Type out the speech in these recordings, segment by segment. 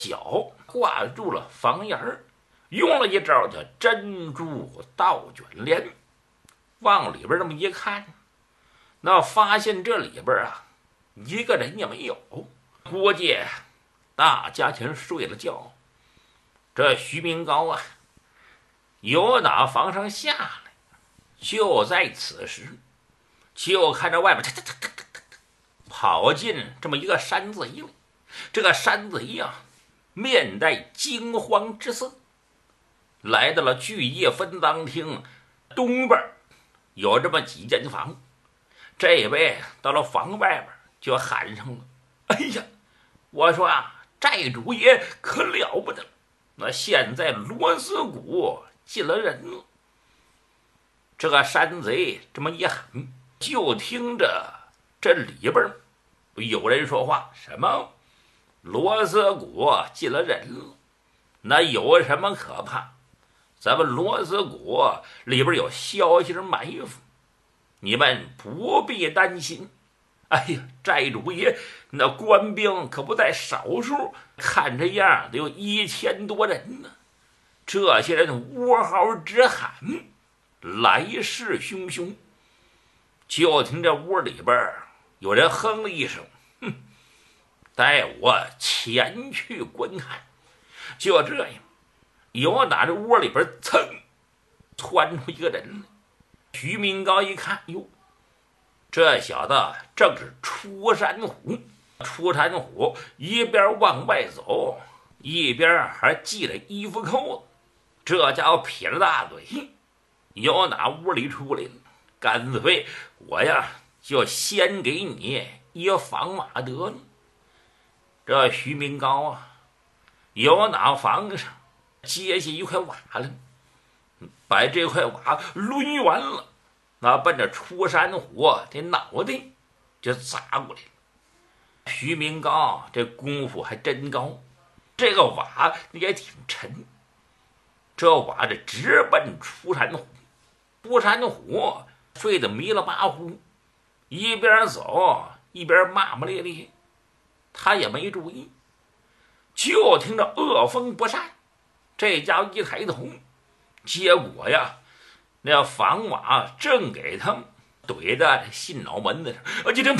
脚挂住了房檐儿，用了一招叫珍珠倒卷帘，往里边这么一看，那发现这里边啊一个人也没有，估计大家全睡了觉。这徐明高啊由打房上下来，就在此时就看着外边跑进这么一个山贼来。这个山贼啊面带惊慌之色，来到了聚业分赃厅东边有这么几间房，这位到了房外边就喊上了：“哎呀，我说啊，债主爷可了不得了！那现在罗斯谷进了人了。”这个山贼这么一喊，就听着这里边有人说话：“什么？罗斯谷进了人了？那有什么可怕？咱们罗斯谷里边有消息埋伏，你们不必担心。哎呀，债主爷，那官兵可不在少数，看这样得有1000多人呢。这些人呜嚎直喊，来势汹汹。”就听这屋里边有人哼了一声：“哼，带我前去观看。”就这样，有打这屋里边噌窜出一个人来。徐明高一看，哟，这小子正是出山虎。出山虎一边往外走，一边还系着衣服扣子。这家伙撇着大嘴，有打屋里出来了，干脆我呀就先给你一房瓦得了。这徐明高啊有打房上接下一块瓦来，把这块瓦抡圆了，那奔着出山虎这脑袋就砸过来了。徐明高这功夫还真高，这个瓦也挺沉，这瓦这直奔出山虎。出山虎睡得迷了巴糊，一边走一边骂骂咧咧，他也没注意。就听着恶风不善，这家伙一抬头，结果呀那房瓦正给他怼在信脑门子上，就这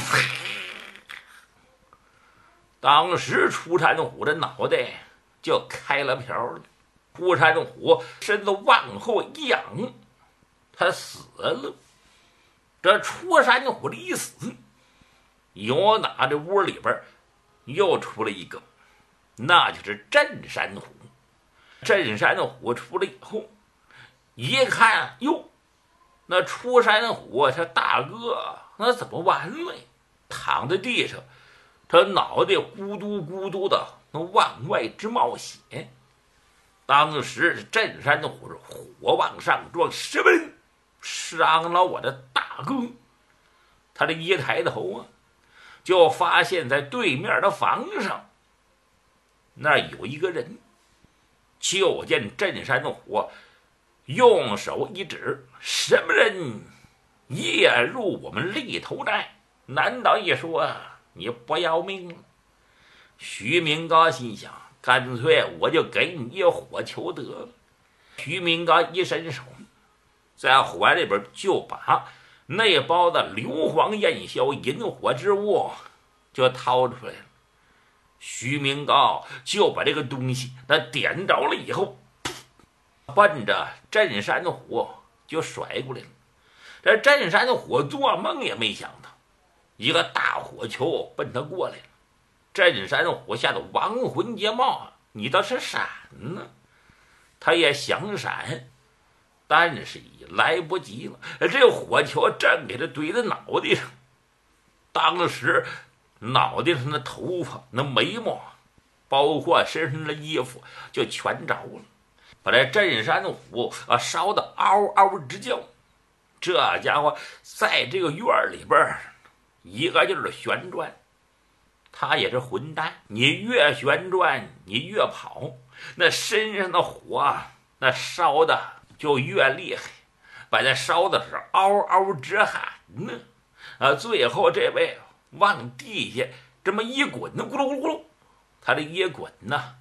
当时出山虎的脑袋就开了瓢了。出山虎身子往后一仰，他死了。这出山虎的一死，有哪这屋里边又出了一个，那就是镇山虎。镇山虎出来以后，一看哟，那出山虎他大哥那怎么完了呀？躺在地上，他脑袋咕嘟咕嘟的那往外直冒血。当时镇山虎是火往上撞，什么人伤了我的大哥？他这一抬头啊，就发现在对面的房上那有一个人。就见镇山虎用手一指：“什么人夜入我们立头寨？难道一说你不要命了？”徐明高心想，干脆我就给你一火球得了。徐明高一伸手，在怀里边就把那包的硫磺焰硝引火之物就掏出来了。徐明高就把这个东西那点着了以后，奔着镇山虎就甩过来了。这镇山虎做梦也没想到，一个大火球奔他过来了。镇山虎吓得亡魂皆冒啊！你倒是闪呢！他也想闪，但是已来不及了。这火球正给他怼在脑袋上，当时脑袋上的头发、那眉毛，包括身上的衣服，就全着了，把这镇山虎烧得嗷嗷直叫。这家伙在这个院里边一个劲儿的旋转，他也是混蛋，你越旋转你越跑，那身上的火那烧的就越厉害，把他烧的是嗷嗷直喊呢。最后这位往地下这么一滚，咕噜咕噜咕噜，他这一滚呢，